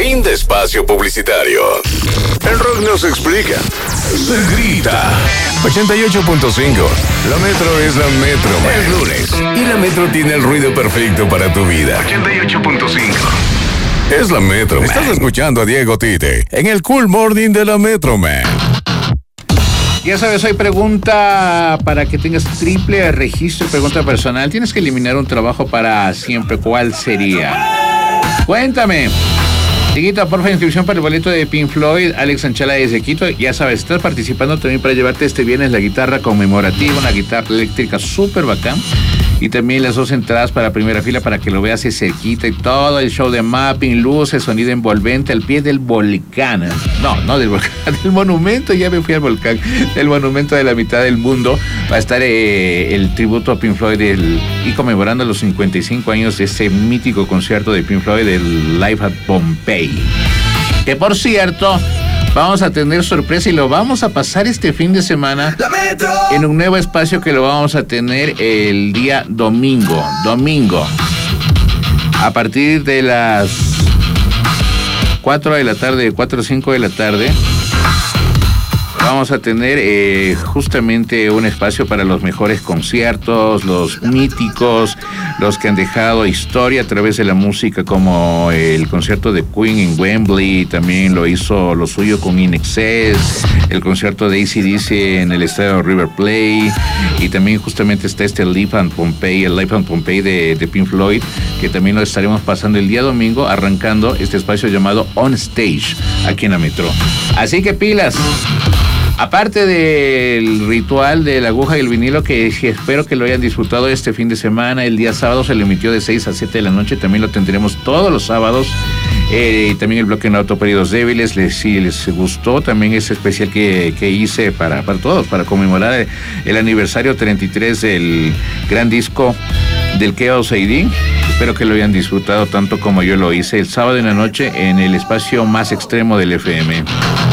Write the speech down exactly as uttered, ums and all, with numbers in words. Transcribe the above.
Fin de espacio publicitario. El rock no se explica, se grita. ochenta y ocho punto cinco. La Metro es la Metro, man. Es lunes y la Metro tiene el ruido perfecto para tu vida. ochenta y ocho punto cinco. Es la Metro, man. Estás escuchando a Diego Tite en el Cool Morning de la Metro, man. Ya sabes, hoy pregunta para que tengas triple registro, pregunta personal. Tienes que eliminar un trabajo para siempre. ¿Cuál sería? Cuéntame. Chiquito, porfa, inscripción para el boleto de Pink Floyd. Alex Anchala desde Quito. Ya sabes, estás participando también para llevarte este viernes la guitarra conmemorativa, una guitarra eléctrica súper bacán. Y también las dos entradas para primera fila para que lo veas de cerquita y todo el show de mapping, luces, sonido envolvente al pie del volcán. No, no del volcán, del monumento, ya me fui al volcán, del monumento de la mitad del mundo. Va a estar eh, el tributo a Pink Floyd del, y conmemorando los cincuenta y cinco años de ese mítico concierto de Pink Floyd del Live at Pompeii. Que por cierto, vamos a tener sorpresa y lo vamos a pasar este fin de semana en un nuevo espacio que lo vamos a tener el día domingo. Domingo. A partir de las cuatro de la tarde, cuatro o cinco de la tarde, vamos a tener eh, justamente un espacio para los mejores conciertos, los míticos, los que han dejado historia a través de la música, como el concierto de Queen en Wembley, también lo hizo lo suyo con In Excess, el concierto de A C D C en el estadio River Plate, y también justamente está este Live at Pompeii, el Live at Pompeii de, de Pink Floyd, que también lo estaremos pasando el día domingo, arrancando este espacio llamado On Stage, aquí en la Metro. Así que pilas. Aparte del ritual de la aguja y el vinilo, que espero que lo hayan disfrutado este fin de semana, el día sábado se le emitió de seis a siete de la noche, también lo tendremos todos los sábados, eh, y también el bloque en Autoperiodos Débiles, les, si les gustó, también ese especial que, que hice para, para todos, para conmemorar el aniversario treinta y tres del gran disco del Chaos A D. Espero que lo hayan disfrutado tanto como yo lo hice el sábado en la noche en el espacio más extremo del F M.